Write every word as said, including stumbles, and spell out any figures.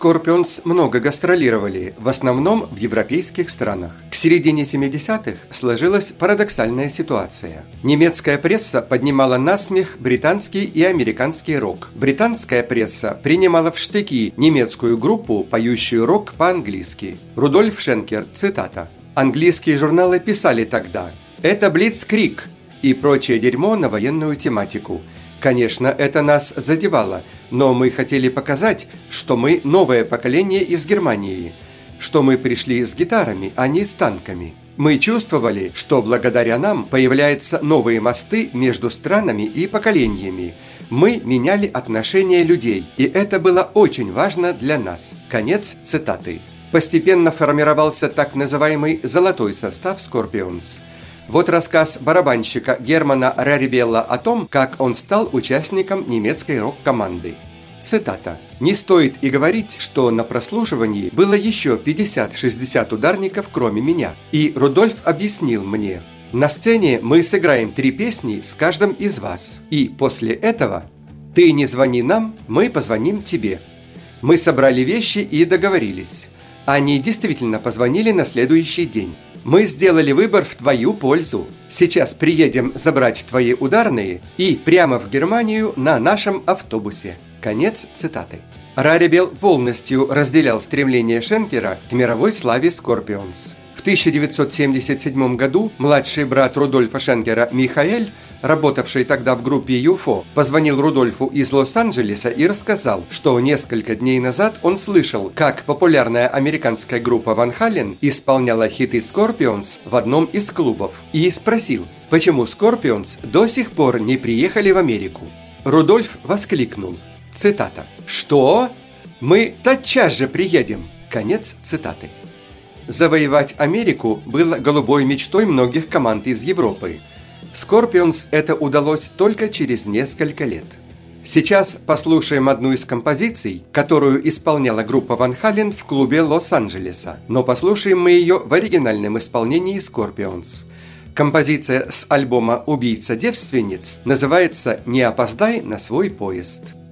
Scorpions много гастролировали, в основном в европейских странах. К середине семидесятых сложилась парадоксальная ситуация. Немецкая пресса поднимала насмех британский и американский рок. Британская пресса принимала в штыки немецкую группу, поющую рок по-английски. Рудольф Шенкер, цитата: «Английские журналы писали тогда: это блицкриг и прочее дерьмо на военную тематику. Конечно, это нас задевало, но мы хотели показать, что мы новое поколение из Германии, что мы пришли с гитарами, а не с танками. Мы чувствовали, что благодаря нам появляются новые мосты между странами и поколениями. Мы меняли отношения людей, и это было очень важно для нас». Конец цитаты. Постепенно формировался так называемый «золотой состав Scorpions». Вот рассказ барабанщика Германа Рарибелла о том, как он стал участником немецкой рок-команды. Цитата: «Не стоит и говорить, что на прослушивании было еще пятьдесят-шестьдесят ударников, кроме меня. И Рудольф объяснил мне: на сцене мы сыграем три песни с каждым из вас. И после этого ты не звони нам, мы позвоним тебе». Мы собрали вещи и договорились. Они действительно позвонили на следующий день. «Мы сделали выбор в твою пользу. Сейчас приедем забрать твои ударные и прямо в Германию на нашем автобусе». Конец цитаты. Рарибелл полностью разделял стремление Шенкера к мировой славе Scorpions. В тысяча девятьсот семьдесят седьмом году младший брат Рудольфа Шенкера Михаэль, работавший тогда в группе ю эф о, позвонил Рудольфу из Лос-Анджелеса и рассказал, что несколько дней назад он слышал, как популярная американская группа Ван Хален исполняла хиты Scorpions в одном из клубов, и спросил, почему Scorpions до сих пор не приехали в Америку. Рудольф воскликнул, цитата: «Что? Мы тотчас же приедем». Конец цитаты. Завоевать Америку было голубой мечтой многих команд из Европы. Scorpions это удалось только через несколько лет. Сейчас послушаем одну из композиций, которую исполняла группа Ван Хален в клубе Лос-Анджелеса, но послушаем мы ее в оригинальном исполнении Scorpions. Композиция с альбома «Убийца девственниц» называется «Не опоздай на свой поезд».